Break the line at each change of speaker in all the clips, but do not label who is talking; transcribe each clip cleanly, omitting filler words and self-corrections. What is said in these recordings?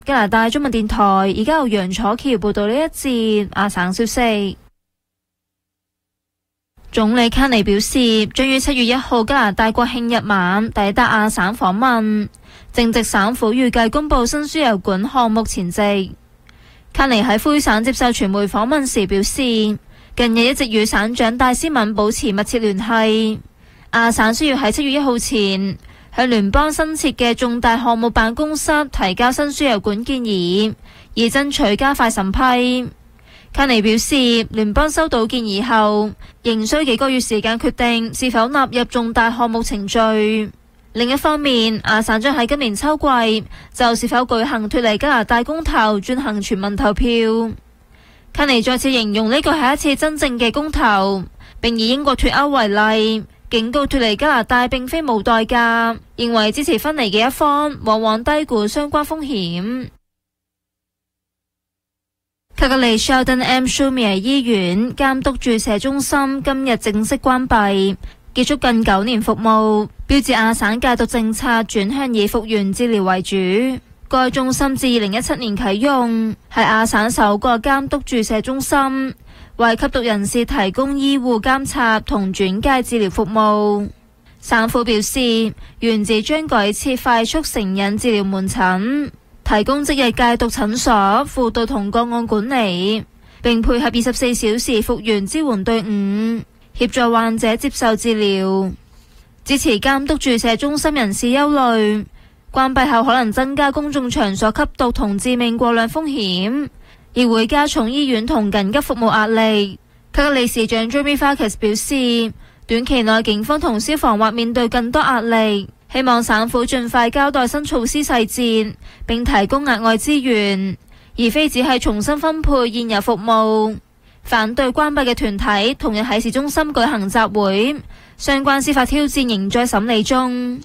加拿大中文電台而家由楊楚橋報道呢一節亞省消息。總理卡尼表示，將於7月1號加拿大國慶日晚抵達亞省訪問，正值省府預計公布新輸油管項目前夕。卡尼喺魁省接受傳媒訪問時表示，近日一直與省長戴斯敏保持密切聯繫。亞省需要喺7月1號前向聯邦新設嘅重大項目辦公室提交新輸油管建議，以爭取加快審批。卡尼表示，聯邦收到建議後，仍需幾個月時間決定是否納入重大項目程序。另一方面，亞省將喺今年秋季就是否舉行脫離加拿大公投進行全民投票。卡尼再次形容呢個係一次真正嘅公投，並以英國脫歐為例，警告脫離加拿大並非冇代價，認為支持分離嘅一方往往低估相關風險。卡格利 Sheldon M. Schumier 醫院監督注射中心今日正式關閉，結束近9年服務，標誌亞省戒毒政策轉向以復原治療為主。該中心自2017年啟用，係亞省首個監督注射中心，為吸毒人士提供醫護監察同轉介治療服務。省府表示，原址將改設快速成癮治療門診，提供即日戒毒診所、輔導同個案管理，並配合24小時復原支援隊伍，協助患者接受治療。支持監督注射中心人士憂慮，關閉後可能增加公眾場所吸毒同致命過量風險，亦會加重醫院同緊急服務壓力。卡格利市長 Jeremy Farkas 表示，短期內警方同消防或面對更多壓力，希望省府盡快交代新措施細節，並提供額外資源，而非只係重新分配現有服務。反對關閉嘅團體同日喺市中心舉行集會，相關司法挑戰仍在審理中。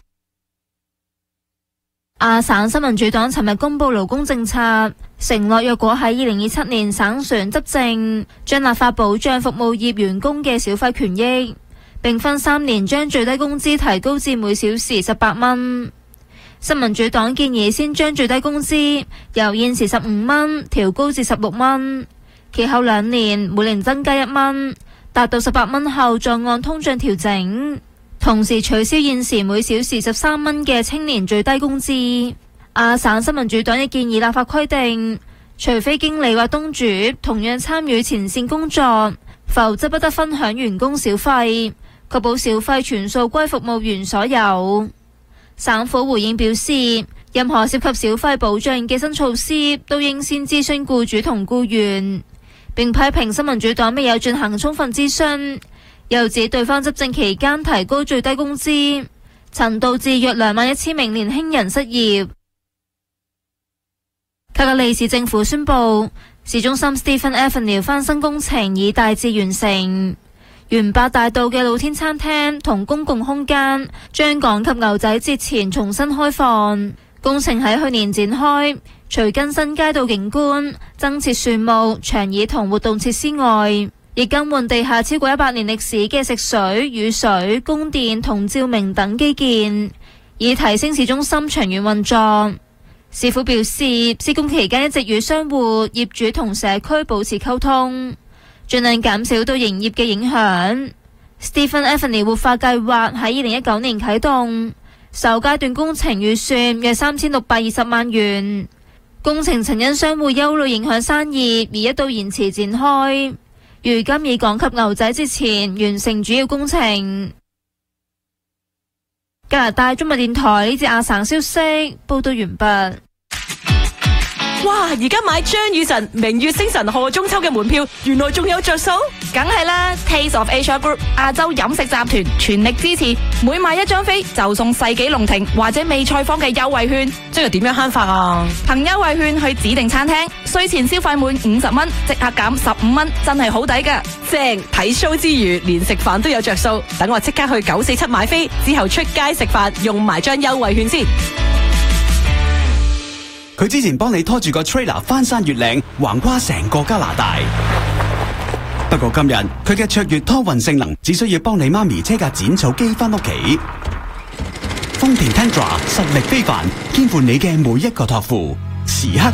亞省新民主黨尋日公布勞工政策，承諾若果喺2027年省選執政，將立法保障服務業員工嘅小費權益，並分3年將最低工資提高至每小時18蚊。新民主黨建議先將最低工資由現時15蚊調高至16蚊，其後2年每年增加1蚊，達到18蚊後再按通脹調整。同時取消現時每小時13蚊嘅青年最低工資。亞省新民主黨亦建議立法規定，除非經理或東主同樣參與前線工作，否則不得分享員工小費，確保小費全數歸服務員所有。省府回應表示，任何涉及小費保障嘅新措施都應先諮詢僱主同僱員，並批評新民主黨未有進行充分諮詢，又指對方執政期間提高最低工資，曾導致約21000名年輕人失業。卡格利市政府宣布，市中心 Stephen Avenue 翻新工程已大致完成，元伯大道嘅露天餐廳同公共空間將趕及牛仔節前重新開放。工程喺去年展開，除更新街道景觀、增設樹木、長椅同活動設施外，亦更換地下超過100年歷史嘅食水、雨水、供電同照明等基建，以提升市中心長遠運作。市府表示，施工期間一直與商戶、業主同社區保持溝通，盡量減少對營業嘅影響。Stephen Avenue 活化計劃喺2019年啟動，首階段工程預算約3620萬元。工程曾因商戶憂慮影響生意而一度延遲展開，如今已趕及牛仔節前完成主要工程。加拿大中文電台呢節亞省消息報道完畢。
哇！而家買張雨晨明月星辰賀中秋嘅門票，原來仲有着數，
梗係啦 ！Taste of Asia Group 亞洲飲食集團全力支持，每買一張飛就送世紀龍庭或者味菜坊嘅優惠券。
即係點樣慳法啊？
憑優惠券去指定餐廳，稅前消費滿50蚊，即刻減15蚊，真係好抵㗎！
正，睇 show 之餘，連食飯都有着數。等我即刻去947買飛，之後出街食飯用埋張優惠券先。
佢之前幫你拖住個 trailer 翻山越嶺，橫跨成個加拿大。不過今日佢嘅卓越拖運性能，只需要幫你媽咪車架剪草機翻屋企。豐田 Tundra 實力非凡，肩負你嘅每一個託付，時刻